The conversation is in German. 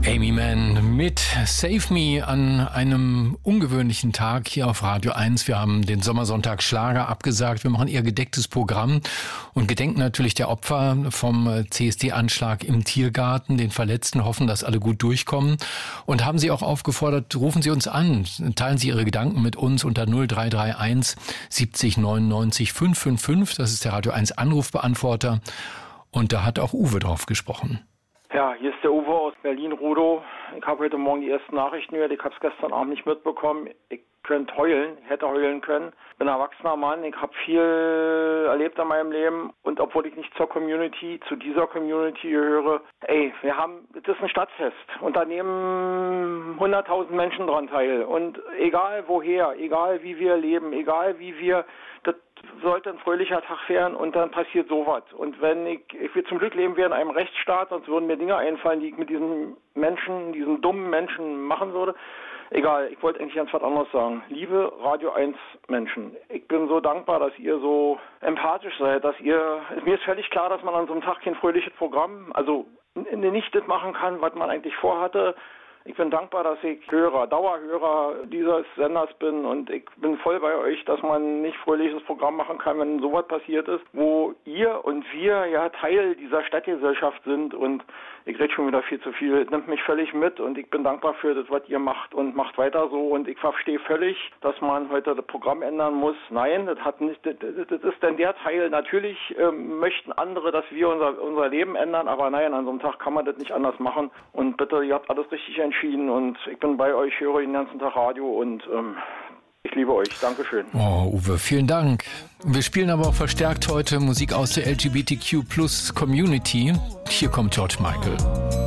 Amy Mann mit Save Me an einem ungewöhnlichen Tag hier auf Radio 1. Wir haben den Sommersonntag Schlager abgesagt. Wir machen eher gedecktes Programm und gedenken natürlich der Opfer vom CSD-Anschlag im Tiergarten, den Verletzten, hoffen, dass alle gut durchkommen und haben Sie auch aufgefordert, rufen Sie uns an, teilen Sie Ihre Gedanken mit uns unter 0331 70 99 555. Das ist der Radio 1 Anrufbeantworter und da hat auch Uwe drauf gesprochen. Ja, hier ist der Uwe aus Berlin-Rudow. Ich habe heute Morgen die ersten Nachrichten gehört. Ich habe es gestern Abend nicht mitbekommen. Ich könnte heulen, hätte heulen können. Bin ein erwachsener Mann. Ich habe viel erlebt in meinem Leben. Und obwohl ich nicht zu dieser Community gehöre, das ist ein Stadtfest. Und da nehmen 100.000 Menschen dran teil. Und egal woher, egal wie wir leben, egal wie wir, das sollte ein fröhlicher Tag werden und dann passiert sowas. Und wenn ich will zum Glück leben wir in einem Rechtsstaat, sonst würden mir Dinge einfallen, die ich mit diesen dummen Menschen machen würde. Egal, ich wollte eigentlich ganz was anderes sagen. Liebe Radio 1 Menschen, ich bin so dankbar, dass ihr so empathisch seid, mir ist völlig klar, dass man an so einem Tag kein fröhliches Programm, also nicht das machen kann, was man eigentlich vorhatte. Ich bin dankbar, dass ich Dauerhörer dieses Senders bin und ich bin voll bei euch, dass man nicht fröhliches Programm machen kann, wenn sowas passiert ist, wo ihr und wir ja Teil dieser Stadtgesellschaft sind und ich rede schon wieder viel zu viel, es nimmt mich völlig mit und ich bin dankbar für das, was ihr macht und macht weiter so und ich verstehe völlig, dass man heute das Programm ändern muss. Nein, das ist denn der Teil, natürlich möchten andere, dass wir unser Leben ändern, aber nein, an so einem Tag kann man das nicht anders machen und bitte, ihr habt alles richtig entschieden und ich bin bei euch, höre den ganzen Tag Radio und ich liebe euch. Dankeschön. Oh, Uwe, vielen Dank. Wir spielen aber auch verstärkt heute Musik aus der LGBTQ+ Community. Hier kommt George Michael.